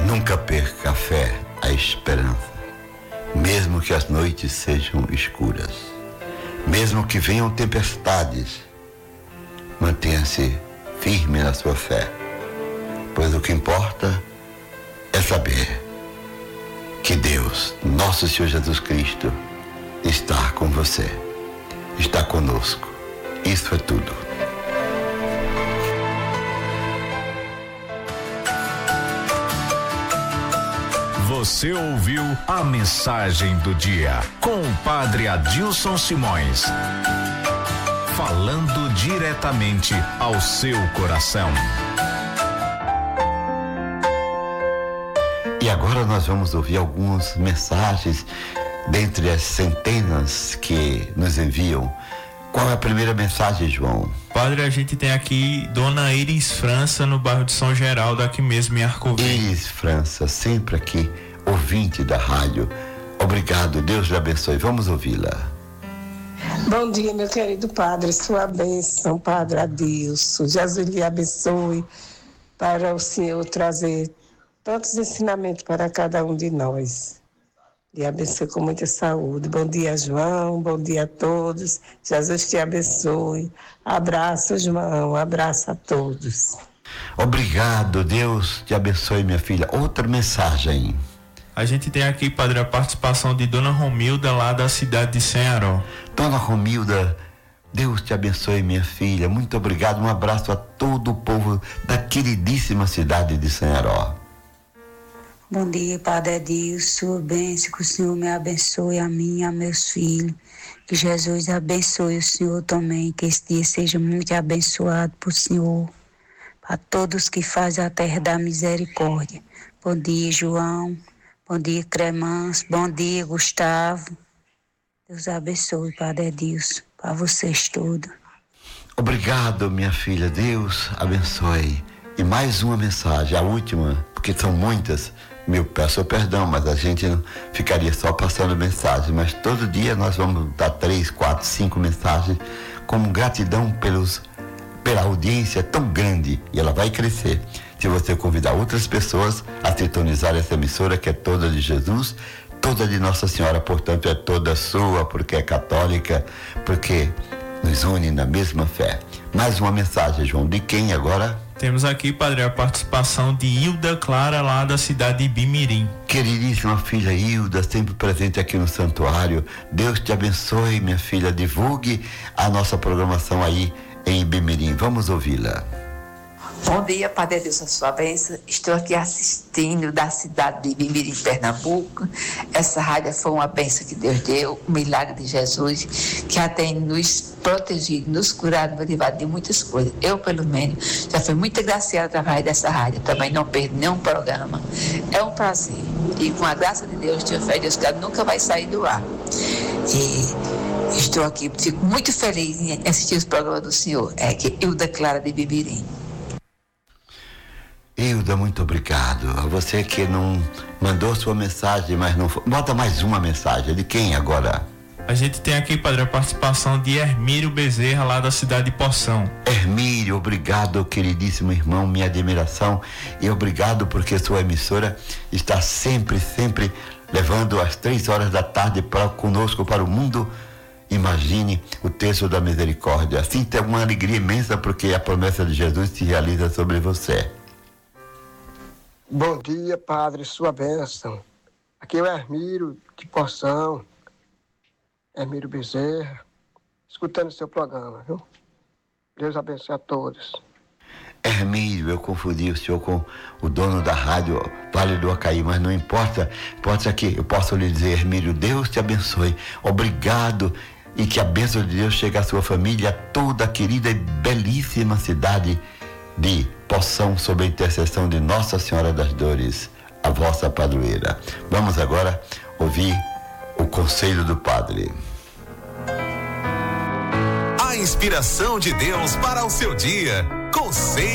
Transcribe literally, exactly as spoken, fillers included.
Nunca perca a fé, a esperança, mesmo que as noites sejam escuras, mesmo que venham tempestades, mantenha-se firme na sua fé, pois o que importa é saber que Deus, nosso Senhor Jesus Cristo, está com você, está conosco. Isso é tudo. Você ouviu a mensagem do dia com o Padre Adilson Simões, falando diretamente ao seu coração. E agora nós vamos ouvir algumas mensagens dentre as centenas que nos enviam. Qual é a primeira mensagem, João? Padre, a gente tem aqui Dona Iris França, no bairro de São Geraldo, aqui mesmo em Arcoverde. Iris França, sempre aqui, ouvinte da rádio. Obrigado, Deus lhe abençoe. Vamos ouvi-la. Bom dia, meu querido Padre, sua bênção, Padre Adilson. Jesus lhe abençoe, para o Senhor trazer tantos ensinamentos para cada um de nós. Lhe abençoe com muita saúde. Bom dia, João. Bom dia a todos. Jesus te abençoe. Abraço, João. Abraço a todos. Obrigado. Deus te abençoe, minha filha. Outra mensagem. A gente tem aqui, Padre, a participação de Dona Romilda, lá da cidade de Senharó. Dona Romilda, Deus te abençoe, minha filha. Muito obrigado. Um abraço a todo o povo da queridíssima cidade de Senharó. Bom dia, Padre Adilson, bênção, que o Senhor me abençoe a mim e a meus filhos, que Jesus abençoe o Senhor também, que esse dia seja muito abençoado por Senhor, para todos que fazem a terra da misericórdia. Bom dia, João, bom dia, Cremans, bom dia, Gustavo. Deus abençoe, Padre Adilson, para vocês todos. Obrigado, minha filha, Deus abençoe. E mais uma mensagem, a última, porque são muitas. Eu peço perdão, mas a gente não ficaria só passando mensagem, mas todo dia nós vamos dar três, quatro, cinco mensagens como gratidão pelos, pela audiência tão grande, e ela vai crescer se você convidar outras pessoas a sintonizar essa emissora, que é toda de Jesus, toda de Nossa Senhora, portanto é toda sua, porque é católica, porque nos une na mesma fé. Mais uma mensagem, João, de quem agora? Temos aqui, Padre, a participação de Hilda Clara, lá da cidade de Bimirim. Queridíssima filha Hilda, sempre presente aqui no santuário. Deus te abençoe, minha filha. Divulgue a nossa programação aí em Bimirim. Vamos ouvi-la. Bom dia, Padre Deus, a sua bênção. Estou aqui assistindo da cidade de Bimirim, Pernambuco. Essa rádio foi uma bênção que Deus deu, um milagre de Jesus, que já tem nos protegido, nos curado, nos livrado de muitas coisas. Eu, pelo menos, já fui muito agraciada através dessa rádio. Também não perdo nenhum programa. É um prazer. E com a graça de Deus, tenho fé em Deus que ela nunca vai sair do ar. E estou aqui, fico muito feliz em assistir os programas do Senhor. É que Hilda Clara de Bimirim. Hilda, muito obrigado. A você que não mandou sua mensagem, mas não... Bota mais uma mensagem. De quem agora? A gente tem aqui, Padre, a participação de Hermírio Bezerra, lá da cidade de Poção. Hermírio, obrigado, queridíssimo irmão, minha admiração. E obrigado porque sua emissora está sempre, sempre levando às três horas da tarde para conosco, para o mundo. Imagine o texto da misericórdia. Assim tem uma alegria imensa porque a promessa de Jesus se realiza sobre você. Bom dia, Padre, sua bênção. Aqui é o Hermírio de Poção, Hermírio Bezerra, escutando o seu programa, viu? Deus abençoe a todos. Hermírio, eu confundi o senhor com o dono da rádio Vale do Acaí, mas não importa, importa que eu posso lhe dizer, Hermírio, Deus te abençoe, obrigado, e que a bênção de Deus chegue à sua família, a toda a querida e belíssima cidade de Poção, sob a intercessão de Nossa Senhora das Dores, a vossa padroeira. Vamos agora ouvir o conselho do Padre. A inspiração de Deus para o seu dia. Conselho